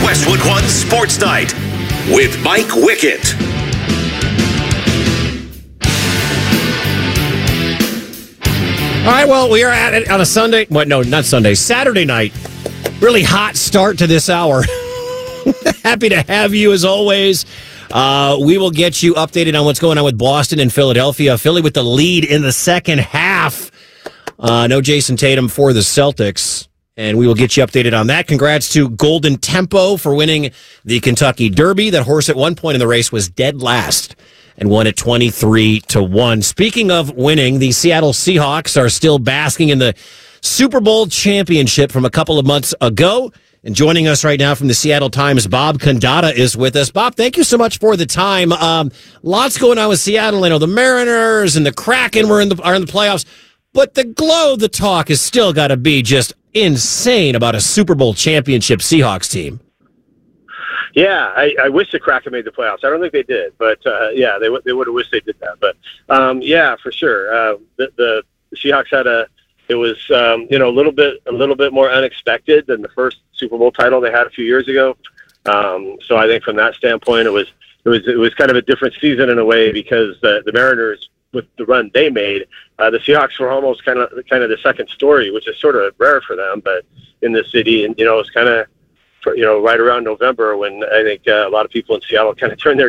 Westwood One Sports Night with Mike Wickett. All right, well, we are at it on a Sunday. Well, no, not Sunday. Saturday night. Really hot start to this hour. Happy to have you as always. We will get you updated on what's going on with Boston and Philadelphia. Philly with the lead in the second half. No Jason Tatum for the Celtics. And we will get you updated on that. Congrats to Golden Tempo for winning the Kentucky Derby. That horse at one point in the race was dead last and won at 23-1. Speaking of winning, the Seattle Seahawks are still basking in the Super Bowl championship from a couple of months ago. And joining us right now from the Seattle Times, Bob Condotta is with us. Bob, thank you so much for the time. Lots going on with Seattle. I know the Mariners and the Kraken are in the playoffs. But the talk has still got to be just insane about a Super Bowl championship Seahawks team. Yeah, I wish the Kraken made the playoffs. I don't think they did, but yeah, they would have wished they did that. But yeah, for sure, the Seahawks had a little bit more unexpected than the first Super Bowl title they had a few years ago. So I think from that standpoint, it was kind of a different season in a way because the Mariners, with the run they made, the Seahawks were almost kind of the second story, which is sort of rare for them, but in the city, and it's kind of right around November when I think a lot of people in Seattle kind of turned their